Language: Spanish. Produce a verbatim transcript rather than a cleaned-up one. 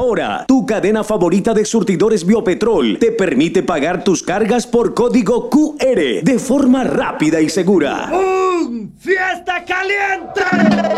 Ahora, tu cadena favorita de surtidores Biopetrol te permite pagar tus cargas por código Q R de forma rápida y segura. ¡Boom! ¡Fiesta caliente!